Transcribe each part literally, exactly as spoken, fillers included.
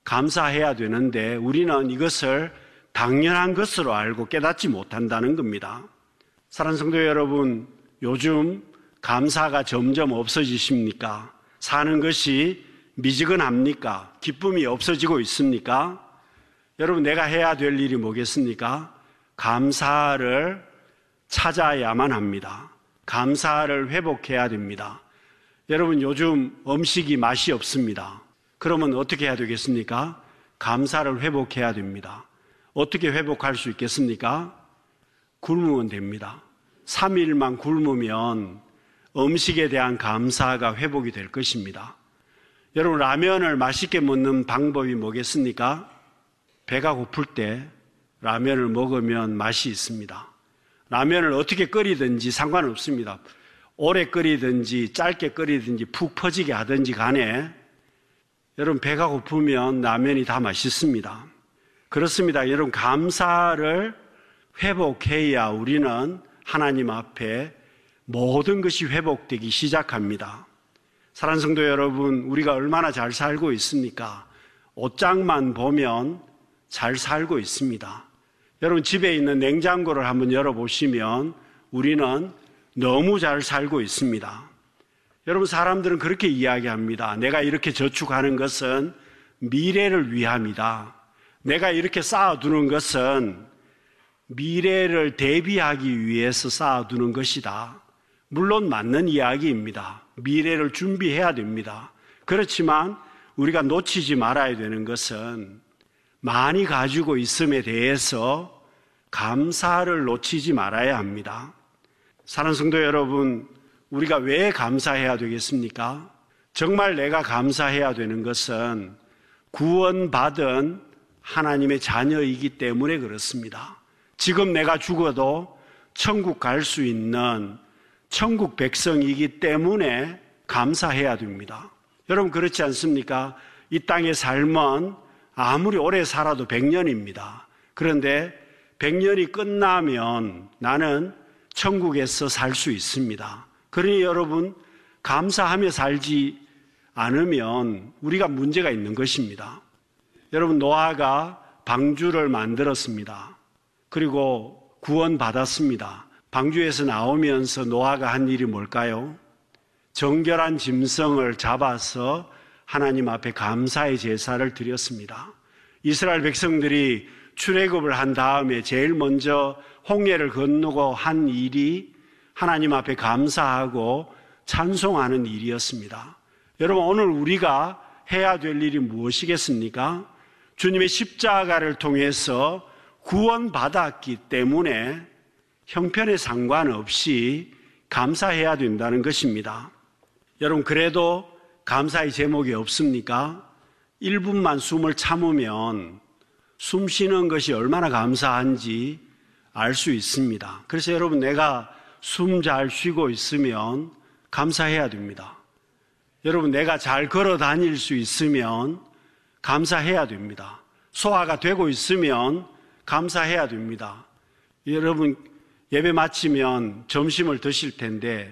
감사해야 되는데 우리는 이것을 당연한 것으로 알고 깨닫지 못한다는 겁니다. 사랑하는 성도 여러분, 요즘 감사가 점점 없어지십니까? 사는 것이 미지근합니까? 기쁨이 없어지고 있습니까? 여러분, 내가 해야 될 일이 뭐겠습니까? 감사를 찾아야만 합니다. 감사를 회복해야 됩니다. 여러분, 요즘 음식이 맛이 없습니다. 그러면 어떻게 해야 되겠습니까? 감사를 회복해야 됩니다. 어떻게 회복할 수 있겠습니까? 굶으면 됩니다. 삼 일만 굶으면 음식에 대한 감사가 회복이 될 것입니다. 여러분, 라면을 맛있게 먹는 방법이 뭐겠습니까? 배가 고플 때 라면을 먹으면 맛이 있습니다. 라면을 어떻게 끓이든지 상관없습니다. 오래 끓이든지 짧게 끓이든지 푹 퍼지게 하든지 간에 여러분, 배가 고프면 라면이 다 맛있습니다. 그렇습니다. 여러분, 감사를 회복해야 우리는 하나님 앞에 모든 것이 회복되기 시작합니다. 사랑하는 성도 여러분, 우리가 얼마나 잘 살고 있습니까? 옷장만 보면 잘 살고 있습니다. 여러분, 집에 있는 냉장고를 한번 열어보시면 우리는 너무 잘 살고 있습니다. 여러분, 사람들은 그렇게 이야기합니다. 내가 이렇게 저축하는 것은 미래를 위함이다. 내가 이렇게 쌓아두는 것은 미래를 대비하기 위해서 쌓아두는 것이다. 물론 맞는 이야기입니다. 미래를 준비해야 됩니다. 그렇지만 우리가 놓치지 말아야 되는 것은 많이 가지고 있음에 대해서 감사를 놓치지 말아야 합니다. 사랑하는 성도 여러분, 우리가 왜 감사해야 되겠습니까? 정말 내가 감사해야 되는 것은 구원받은 하나님의 자녀이기 때문에 그렇습니다. 지금 내가 죽어도 천국 갈 수 있는 천국 백성이기 때문에 감사해야 됩니다. 여러분, 그렇지 않습니까? 이 땅의 삶은 아무리 오래 살아도 백 년입니다. 그런데 백 년이 끝나면 나는 천국에서 살 수 있습니다. 그러니 여러분, 감사하며 살지 않으면 우리가 문제가 있는 것입니다. 여러분, 노아가 방주를 만들었습니다. 그리고 구원받았습니다. 방주에서 나오면서 노아가 한 일이 뭘까요? 정결한 짐승을 잡아서 하나님 앞에 감사의 제사를 드렸습니다. 이스라엘 백성들이 출애굽을 한 다음에 제일 먼저 홍해를 건너고 한 일이 하나님 앞에 감사하고 찬송하는 일이었습니다. 여러분, 오늘 우리가 해야 될 일이 무엇이겠습니까? 주님의 십자가를 통해서 구원받았기 때문에 형편에 상관없이 감사해야 된다는 것입니다. 여러분, 그래도 감사의 제목이 없습니까? 일 분만 숨을 참으면 숨 쉬는 것이 얼마나 감사한지 알 수 있습니다. 그래서 여러분, 내가 숨 잘 쉬고 있으면 감사해야 됩니다. 여러분, 내가 잘 걸어 다닐 수 있으면 감사해야 됩니다. 소화가 되고 있으면 감사해야 됩니다. 여러분, 예배 마치면 점심을 드실 텐데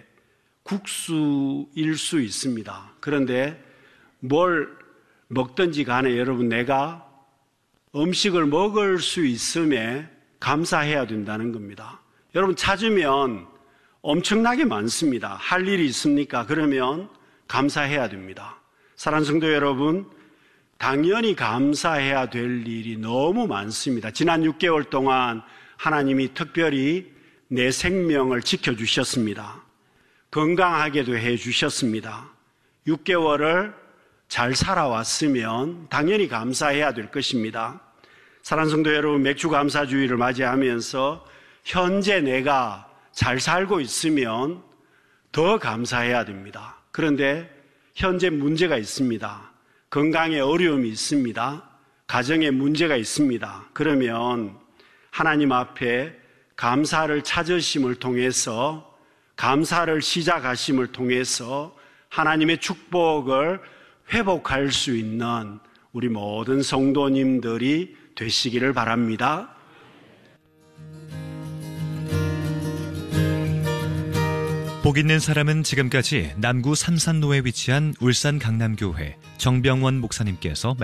국수일 수 있습니다. 그런데 뭘 먹든지 간에 여러분, 내가 음식을 먹을 수 있음에 감사해야 된다는 겁니다. 여러분, 찾으면 엄청나게 많습니다. 할 일이 있습니까? 그러면 감사해야 됩니다. 사랑하는 성도 여러분, 당연히 감사해야 될 일이 너무 많습니다. 지난 육 개월 동안 하나님이 특별히 내 생명을 지켜주셨습니다. 건강하게도 해주셨습니다. 육 개월을 잘 살아왔으면 당연히 감사해야 될 것입니다. 사랑하는 성도 여러분, 맥주 감사주의를 맞이하면서 현재 내가 잘 살고 있으면 더 감사해야 됩니다. 그런데 현재 문제가 있습니다. 건강에 어려움이 있습니다. 가정에 문제가 있습니다. 그러면 하나님 앞에 감사를 찾으심을 통해서, 감사를 시작하심을 통해서 하나님의 축복을 회복할 수 있는 우리 모든 성도님들이 되시기를 바랍니다. 복 있는 사람은 지금까지 남구 삼산로에 위치한 울산 강남교회 정병원 목사님께서